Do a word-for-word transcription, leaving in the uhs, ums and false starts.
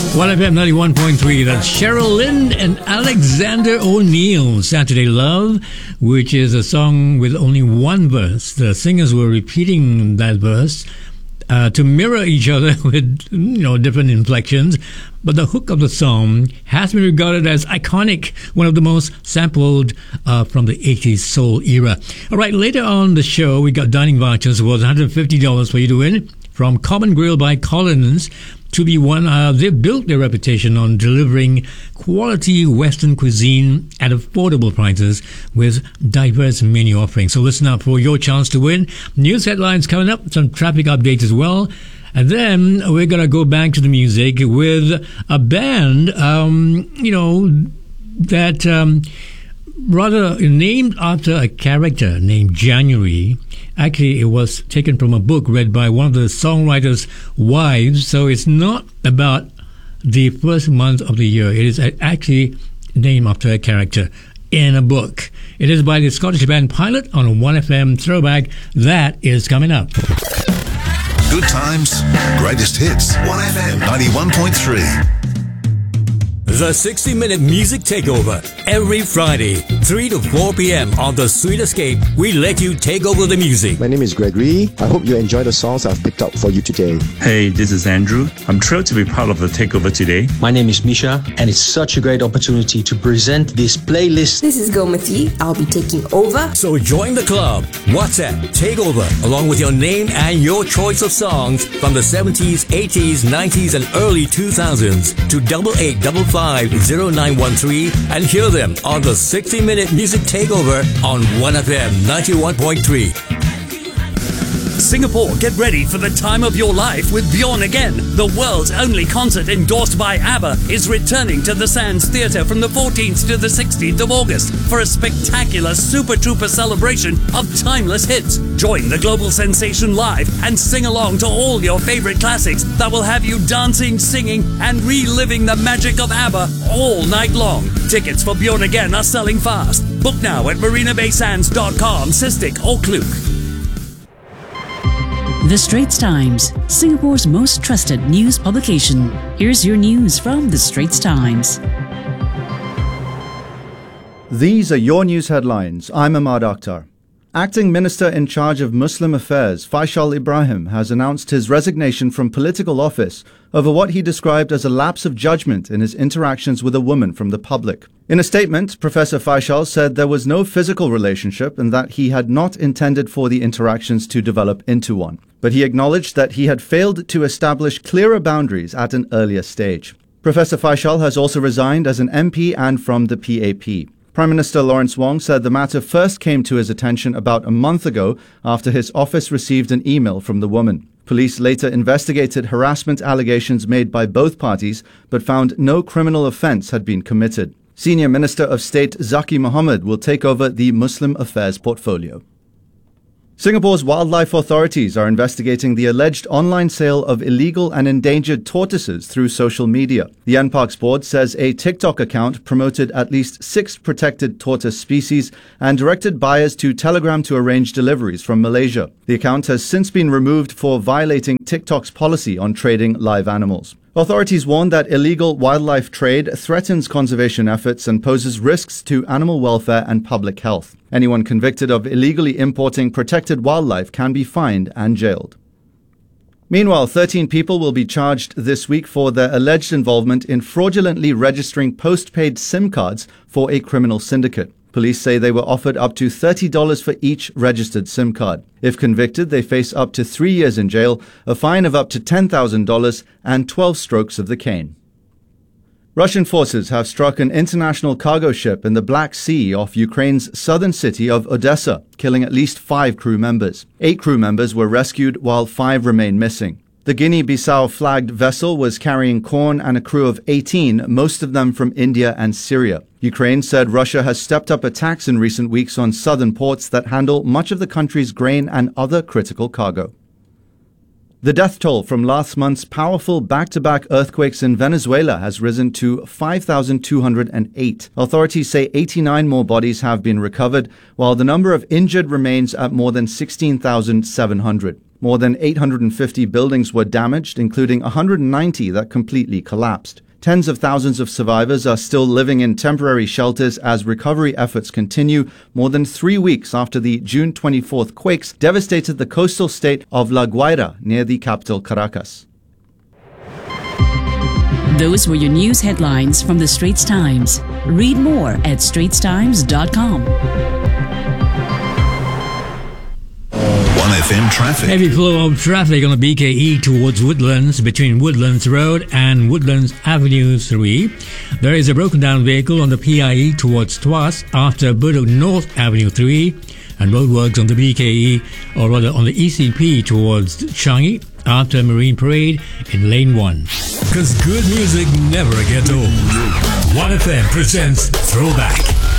one F M ninety-one point three, that's Cheryl Lynn and Alexander O'Neal, Saturday Love, which is a song with only one verse. The singers were repeating that verse uh, to mirror each other with, you know, different inflections. But the hook of the song has been regarded as iconic, one of the most sampled uh, from the eighties soul era. All right, later on the show, we got dining vouchers worth one hundred fifty dollars for you to win from Common Grill by Collins. To be one, uh, they've built their reputation on delivering quality Western cuisine at affordable prices with diverse menu offerings. So listen up for your chance to win. News headlines coming up, some traffic updates as well. And then we're going to go back to the music with a band, um, you know, that um, rather named after a character named January. Actually, it was taken from a book read by one of the songwriter's wives, so it's not about the first month of the year. It is actually named after a character in a book. It is by the Scottish band Pilot on a one F M Throwback. That is coming up. Good times, greatest hits, one F M ninety-one point three. The sixty minute Music Takeover. Every Friday, three to four p.m. on The Sweet Escape, we let you take over the music. My name is Gregory. I hope you enjoy the songs I've picked up for you today. Hey, this is Andrew. I'm thrilled to be part of the takeover today. My name is Misha, and it's such a great opportunity to present this playlist. This is Gomati. I'll be taking over. So join the club. WhatsApp Takeover, along with your name and your choice of songs from the seventies, eighties, nineties, and early two thousands to double eight double five zero nine one three and hear them on the sixty minute Music Takeover on one F M ninety-one point three. Singapore, get ready for the time of your life with Bjorn Again. The world's only concert endorsed by ABBA is returning to the Sands Theatre from the fourteenth to the sixteenth of August for a spectacular Super Trooper celebration of timeless hits. Join the global sensation live and sing along to all your favorite classics that will have you dancing, singing, and reliving the magic of ABBA all night long. Tickets for Bjorn Again are selling fast. Book now at marina bay sands dot com, Cystic or Klook. The Straits Times, Singapore's most trusted news publication. Here's your news from The Straits Times. These are your news headlines. I'm Ahmad Akhtar. Acting Minister in charge of Muslim Affairs, Faisal Ibrahim, has announced his resignation from political office over what he described as a lapse of judgment in his interactions with a woman from the public. In a statement, Professor Faisal said there was no physical relationship and that he had not intended for the interactions to develop into one. But he acknowledged that he had failed to establish clearer boundaries at an earlier stage. Professor Faisal has also resigned as an M P and from the P A P. Prime Minister Lawrence Wong said the matter first came to his attention about a month ago after his office received an email from the woman. Police later investigated harassment allegations made by both parties, but found no criminal offence had been committed. Senior Minister of State Zaki Mohammed will take over the Muslim Affairs portfolio. Singapore's wildlife authorities are investigating the alleged online sale of illegal and endangered tortoises through social media. The N Parks Board says a TikTok account promoted at least six protected tortoise species and directed buyers to Telegram to arrange deliveries from Malaysia. The account has since been removed for violating TikTok's policy on trading live animals. Authorities warn that illegal wildlife trade threatens conservation efforts and poses risks to animal welfare and public health. Anyone convicted of illegally importing protected wildlife can be fined and jailed. Meanwhile, thirteen people will be charged this week for their alleged involvement in fraudulently registering postpaid SIM cards for a criminal syndicate. Police say they were offered up to thirty dollars for each registered SIM card. If convicted, they face up to three years in jail, a fine of up to ten thousand dollars, and twelve strokes of the cane. Russian forces have struck an international cargo ship in the Black Sea off Ukraine's southern city of Odessa, killing at least five crew members. Eight crew members were rescued while five remain missing. The Guinea-Bissau flagged vessel was carrying corn and a crew of eighteen, most of them from India and Syria. Ukraine said Russia has stepped up attacks in recent weeks on southern ports that handle much of the country's grain and other critical cargo. The death toll from last month's powerful back-to-back earthquakes in Venezuela has risen to five thousand two hundred eight. Authorities say eighty-nine more bodies have been recovered, while the number of injured remains at more than sixteen thousand seven hundred. More than eight hundred fifty buildings were damaged, including one hundred ninety that completely collapsed. Tens of thousands of survivors are still living in temporary shelters as recovery efforts continue more than three weeks after the June twenty-fourth quakes devastated the coastal state of La Guaira near the capital Caracas. Those were your news headlines from the Straits Times. Read more at straits times dot com. one F M traffic. Heavy flow of traffic on the B K E towards Woodlands between Woodlands Road and Woodlands Avenue three. There is a broken down vehicle on the P I E towards Tuas after Burdock North Avenue three, and roadworks on the B K E, or rather on the E C P towards Changi after Marine Parade in Lane one. Because good music never gets old. one F M presents Throwback.